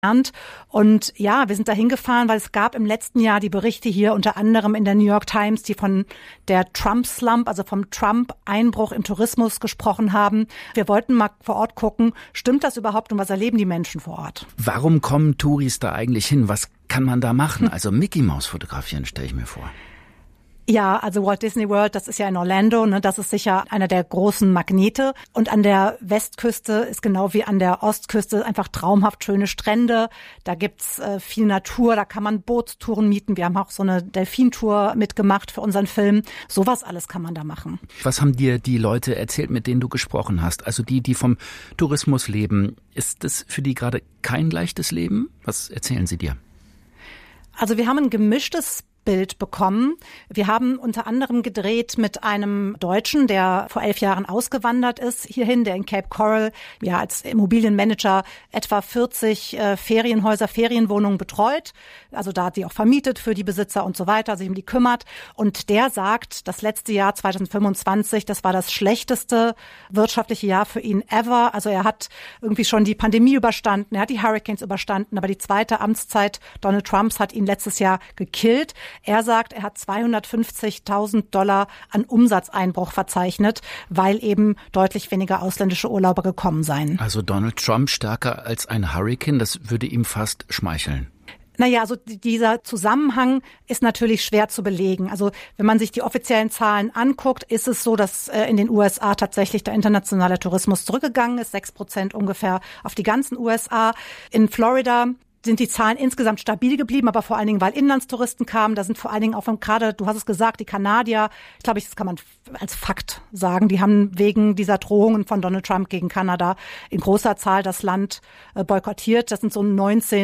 Und ja, wir sind da hingefahren, weil es gab im letzten Jahr die Berichte hier unter anderem in der New York Times, die von der Trump-Slump, also vom Trump-Einbruch im Tourismus gesprochen haben. Wir wollten mal vor Ort gucken, stimmt das überhaupt und was erleben die Menschen vor Ort? Warum kommen Touris da eigentlich hin? Was kann man da machen? Also Mickey Mouse fotografieren, stelle ich mir vor. Ja, also Walt Disney World, das ist ja in Orlando, ne, das ist sicher einer der großen Magnete. Und an der Westküste ist genau wie an der Ostküste einfach traumhaft schöne Strände. Da gibt's viel Natur, da kann man Bootstouren mieten. Wir haben auch so eine Delfintour mitgemacht für unseren Film. Sowas alles kann man da machen. Was haben dir die Leute erzählt, mit denen du gesprochen hast? Also die vom Tourismus leben. Ist das für die gerade kein leichtes Leben? Was erzählen sie dir? Also wir haben ein gemischtes Bild bekommen. Wir haben unter anderem gedreht mit einem Deutschen, der vor 11 Jahren ausgewandert ist hierhin, der in Cape Coral ja als Immobilienmanager etwa 40 Ferienhäuser, Ferienwohnungen betreut. Also da hat sie auch vermietet für die Besitzer und so weiter, sich um die kümmert. Und der sagt, das letzte Jahr 2025, das war das schlechteste wirtschaftliche Jahr für ihn ever. Also er hat irgendwie schon die Pandemie überstanden, er hat die Hurricanes überstanden, aber die zweite Amtszeit Donald Trumps hat ihn letztes Jahr gekillt. Er sagt, er hat $250.000 an Umsatzeinbruch verzeichnet, weil eben deutlich weniger ausländische Urlauber gekommen seien. Also Donald Trump stärker als ein Hurricane, das würde ihm fast schmeicheln. Naja, also dieser Zusammenhang ist natürlich schwer zu belegen. Also wenn man sich die offiziellen Zahlen anguckt, ist es so, dass in den USA tatsächlich der internationale Tourismus zurückgegangen ist, 6% ungefähr auf die ganzen USA. In Florida sind die Zahlen insgesamt stabil geblieben, aber vor allen Dingen, weil Inlandstouristen kamen, da sind vor allen Dingen auch gerade, du hast es gesagt, die Kanadier, ich glaube, das kann man als Fakt sagen, die haben wegen dieser Drohungen von Donald Trump gegen Kanada in großer Zahl das Land boykottiert. Das sind so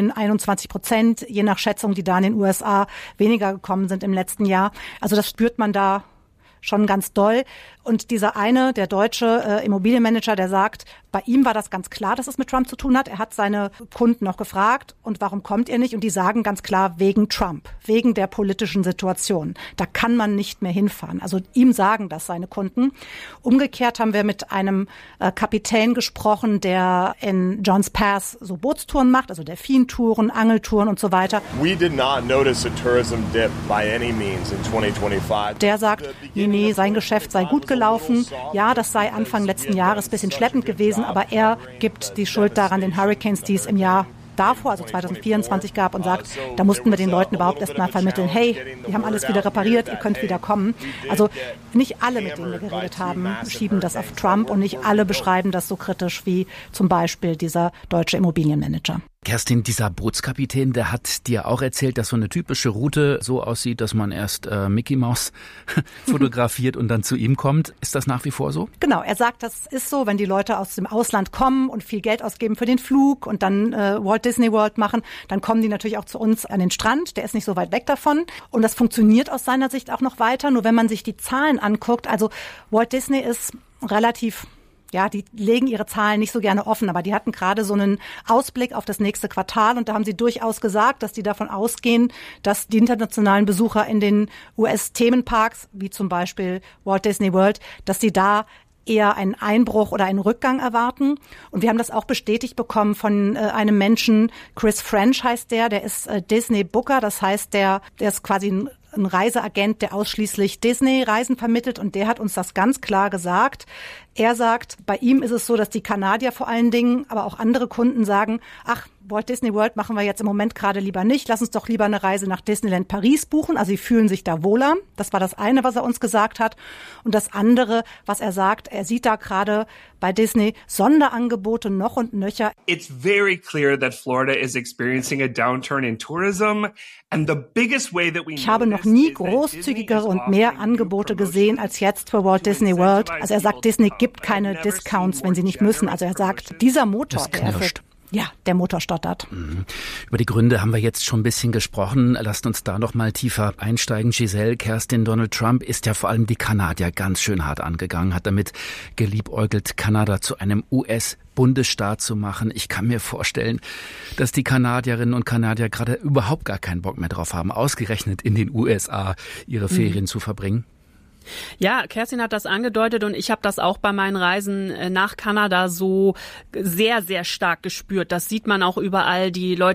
19-21%, je nach Schätzung, die da in den USA weniger gekommen sind im letzten Jahr. Also das spürt man da schon ganz doll. Und dieser eine, der deutsche Immobilienmanager, der sagt, bei ihm war das ganz klar, dass es mit Trump zu tun hat. Er hat seine Kunden noch gefragt, und warum kommt ihr nicht? Und die sagen ganz klar, wegen Trump, wegen der politischen Situation. Da kann man nicht mehr hinfahren. Also ihm sagen das seine Kunden. Umgekehrt haben wir mit einem Kapitän gesprochen, der in Johns Pass so Bootstouren macht, also Delfintouren, Angeltouren und so weiter. We did not notice a tourism dip by any means in 2025. Der sagt, nee, sein Geschäft sei gut gelaufen. Ja, das sei Anfang letzten Jahres ein bisschen schleppend gewesen, aber er gibt die Schuld daran den Hurricanes, die es im Jahr davor, also 2024 gab, und sagt, da mussten wir den Leuten überhaupt erst mal vermitteln, hey, wir haben alles wieder repariert, ihr könnt wieder kommen. Also nicht alle, mit denen wir geredet haben, schieben das auf Trump, und nicht alle beschreiben das so kritisch wie zum Beispiel dieser deutsche Immobilienmanager. Kerstin, dieser Bootskapitän, der hat dir auch erzählt, dass so eine typische Route so aussieht, dass man erst Mickey Mouse fotografiert und dann zu ihm kommt. Ist das nach wie vor so? Genau, er sagt, das ist so, wenn die Leute aus dem Ausland kommen und viel Geld ausgeben für den Flug und dann Walt Disney World machen, dann kommen die natürlich auch zu uns an den Strand. Der ist nicht so weit weg davon. Und das funktioniert aus seiner Sicht auch noch weiter. Nur wenn man sich die Zahlen anguckt, also Walt Disney ist relativ... Ja, die legen ihre Zahlen nicht so gerne offen, aber die hatten gerade so einen Ausblick auf das nächste Quartal, und da haben sie durchaus gesagt, dass die davon ausgehen, dass die internationalen Besucher in den US-Themenparks, wie zum Beispiel Walt Disney World, dass die da eher einen Einbruch oder einen Rückgang erwarten. Und wir haben das auch bestätigt bekommen von einem Menschen, Chris French heißt der ist Disney Booker, das heißt, der ist quasi ein Reiseagent, der ausschließlich Disney-Reisen vermittelt, und der hat uns das ganz klar gesagt. Er sagt, bei ihm ist es so, dass die Kanadier vor allen Dingen, aber auch andere Kunden sagen, ach, Walt Disney World machen wir jetzt im Moment gerade lieber nicht. Lass uns doch lieber eine Reise nach Disneyland Paris buchen. Also sie fühlen sich da wohler. Das war das eine, was er uns gesagt hat. Und das andere, was er sagt, er sieht da gerade bei Disney Sonderangebote noch und nöcher. It's very clear that Florida is experiencing a downturn in tourism. And the biggest way that we Ich habe noch nie großzügigere und mehr Angebote gesehen als jetzt für Walt Disney World. Also er sagt, Disney gibt keine Discounts, wenn sie nicht müssen. Also er sagt, dieser Motor, der Motor stottert. Über die Gründe haben wir jetzt schon ein bisschen gesprochen. Lasst uns da noch mal tiefer einsteigen. Giselle, Kerstin, Donald Trump ist ja vor allem die Kanadier ganz schön hart angegangen, hat damit geliebäugelt, Kanada zu einem US-Bundesstaat zu machen. Ich kann mir vorstellen, dass die Kanadierinnen und Kanadier gerade überhaupt gar keinen Bock mehr drauf haben, ausgerechnet in den USA ihre Ferien zu verbringen. Ja, Kerstin hat das angedeutet, und ich habe das auch bei meinen Reisen nach Kanada so sehr, sehr stark gespürt. Das sieht man auch überall. Die Leute